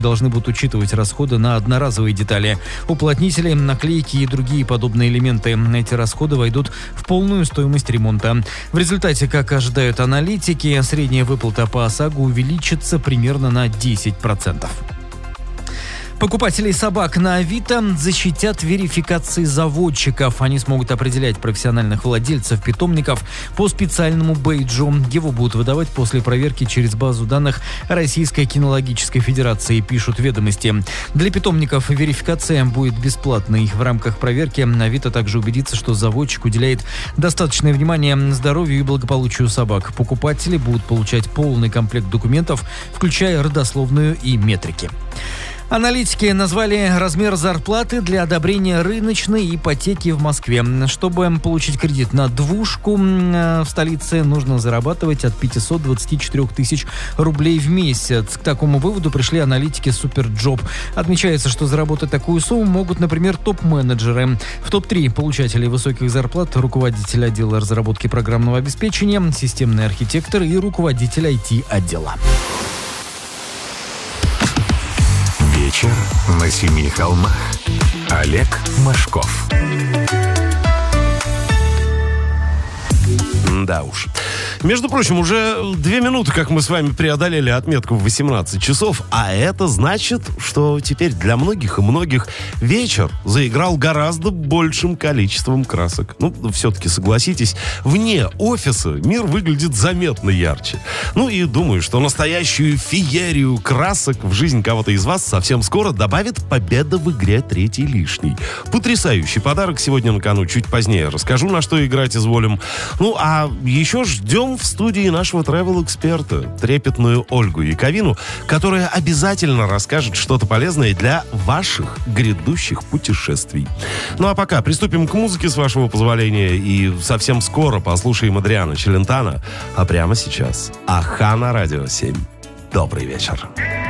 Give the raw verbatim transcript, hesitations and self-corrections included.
должны будут учитывать расходы на одноразовые детали, уплотнители, наклейки и другие подобные элементы. Эти расходы войдут в полную стоимость ремонта. В результате, как ожидают аналитики, средняя выплата по ОСАГО увеличится примерно на десять процентов. Покупателей собак на Авито защитят верификации заводчиков. Они смогут определять профессиональных владельцев питомников по специальному бейджу. Его будут выдавать после проверки через базу данных Российской кинологической федерации, пишут «Ведомости». Для питомников верификация будет бесплатной. В рамках проверки Авито также убедится, что заводчик уделяет достаточное внимание здоровью и благополучию собак. Покупатели будут получать полный комплект документов, включая родословную и метрики. Аналитики назвали размер зарплаты для одобрения рыночной ипотеки в Москве. Чтобы получить кредит на двушку в столице, нужно зарабатывать от пятьсот двадцать четыре тысяч рублей в месяц. К такому выводу пришли аналитики Суперджоп. Отмечается, что заработать такую сумму могут, например, топ-менеджеры. В топ три получателей высоких зарплат руководитель отдела разработки программного обеспечения, системный архитектор и руководитель ай ти-отдела. Вечер на семи холмах. Олег Машков. Да уж. Между прочим, уже две минуты, как мы с вами преодолели отметку в восемнадцать часов, а это значит, что теперь для многих и многих вечер заиграл гораздо большим количеством красок. Ну, все-таки согласитесь, вне офиса мир выглядит заметно ярче. Ну и думаю, что настоящую феерию красок в жизнь кого-то из вас совсем скоро добавит победа в игре «Третий лишний». Потрясающий подарок сегодня на кону. Чуть позднее расскажу, на что играть изволим. Ну, а еще ждем в студии нашего travel-эксперта, трепетную Ольгу Яковину, которая обязательно расскажет что-то полезное для ваших грядущих путешествий. Ну а пока приступим к музыке, с вашего позволения, и совсем скоро послушаем Адриано Челентано, а прямо сейчас Аха на Радио семь. Добрый вечер.